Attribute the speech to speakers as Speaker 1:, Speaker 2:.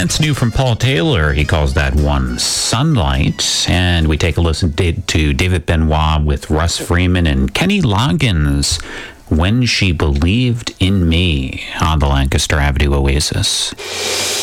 Speaker 1: That's new from Paul Taylor. He calls that one Sunlight. And we take a listen to David Benoit with Russ Freeman and Kenny Loggins, When She Believed in Me, on the Lancaster Avenue Oasis.